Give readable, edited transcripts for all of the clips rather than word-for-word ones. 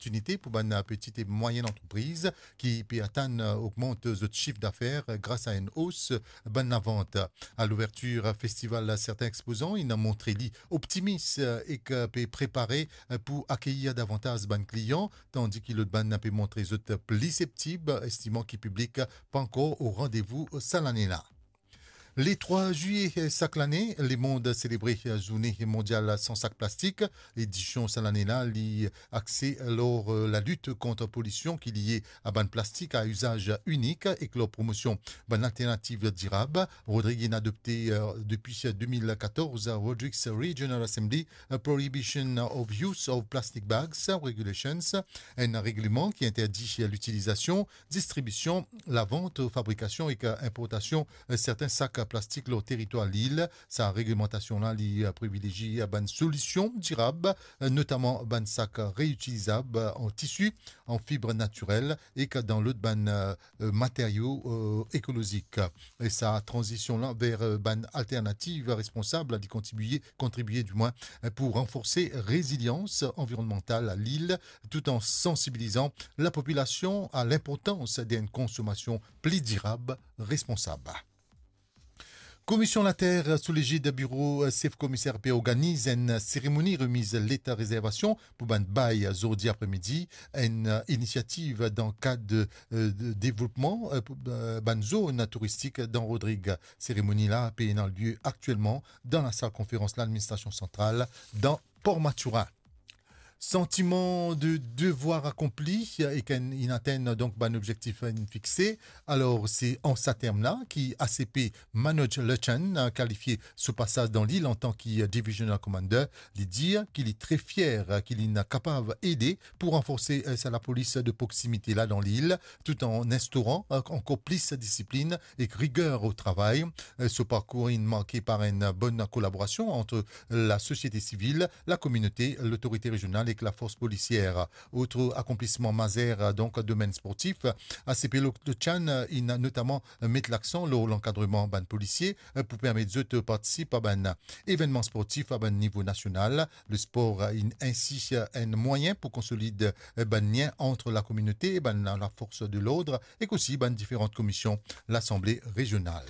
opportunité pour une petite et moyenne entreprise qui peut atteindre, augmente le chiffre d'affaires grâce à une hausse bonne vente. À l'ouverture festival, certains exposants ils ont montré optimistes et que peut préparer pour accueillir davantage de clients, tandis que le ban peut montrer plus sceptiques, estimant qu'il public pas encore au rendez-vous cette année-là. Les 3 juillet chaque année, le monde célébrait la journée mondiale sans sac plastique. Édition cette année-là, axée lors la lutte contre la pollution qui est liée à ban plastique à usage unique et que leur promotion ban alternative durable. Rodrigue a adopté depuis 2014 Rodrigues Regional Assembly Prohibition of Use of Plastic Bags Regulations, un règlement qui interdit l'utilisation, distribution, la vente, fabrication et importation de certains sacs plastique au territoire de l'île. Sa réglementation-là privilégie une solution durable, notamment un sac réutilisable en tissu, en fibre naturelle et que dans l'autre matériaux écologiques. Et sa transition-là vers une alternative responsable d'y contribuer du moins pour renforcer résilience environnementale à l'île tout en sensibilisant la population à l'importance d'une consommation plus durable, responsable. Commission la Terre, sous l'égide du bureau chef commissaire P organise une cérémonie remise l'état réservation pour un bail aujourd'hui après-midi, une initiative dans le cadre de développement d'une zone touristique dans Rodrigue. Cérémonie là a lieu actuellement dans la salle conférence de l'administration centrale dans Port-Maturin. Sentiment de devoir accompli et qu'ils atteignent donc un objectif fixé. Alors, c'est en ce terme-là qui ACP Manoj Lechan, qualifié ce passage dans l'île en tant que Divisional Commander, lui dire qu'il est très fier, qu'il est capable d'aider pour renforcer la police de proximité là dans l'île, tout en instaurant encore plus de discipline et rigueur au travail. Ce parcours est marqué par une bonne collaboration entre la société civile, la communauté, l'autorité régionale et la force policière. Autre accomplissement majeur donc domaine sportif, ACP Le Tchan, il a notamment mis l'accent sur l'encadrement ban policier pour permettre de participer à un événement sportif à un niveau national. Le sport est ainsi un moyen pour consolider un lien entre la communauté et la force de l'ordre et aussi différentes commissions, l'Assemblée régionale.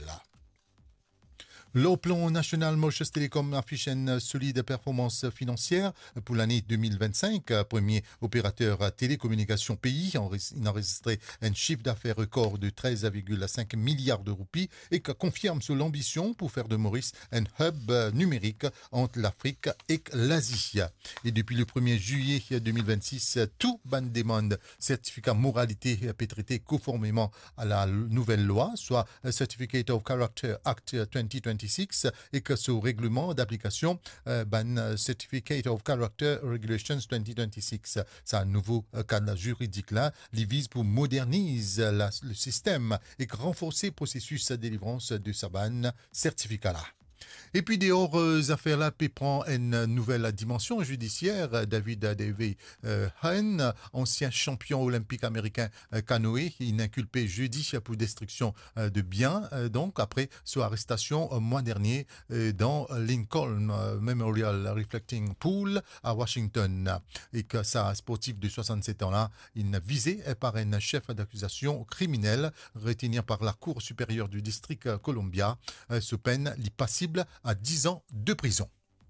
Le plan national Mauritius Telecom affiche une solide performance financière pour l'année 2025. Premier opérateur télécommunication pays, il a enregistré un chiffre d'affaires record de 13,5 milliards de roupies et confirme sur l'ambition pour faire de Maurice un hub numérique entre l'Afrique et l'Asie. Et depuis le 1er juillet 2026, tout ban demande certificat moralité peut traiter conformément à la nouvelle loi, soit Certificate of Character Act 2026 et que ce règlement d'application Certificate of Character Regulations 2026, c'est un nouveau cadre juridique là, qui vise pour moderniser le système et renforcer le processus de délivrance de ce certificat là. Et puis, des affaires là, prend une nouvelle dimension judiciaire. David Davey Hahn, ancien champion olympique américain canoë, il est inculpé jeudi pour destruction de biens. Donc, après son arrestation mois dernier dans Lincoln Memorial Reflecting Pool à Washington. Et que sa sportif de 67 ans là, il est visé par un chef d'accusation criminel retenu par la Cour supérieure du district Columbia. Ce peine est passible à 10 ans de prison.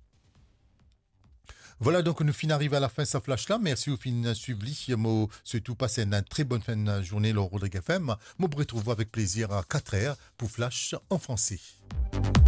Voilà donc nous fin arrive à la fin de ce flash là. Merci au fin suivi. Moi surtout passer une très bonne fin de journée le Rodrigue FM. Moi vous retrouve avec plaisir à 4h pour flash en français.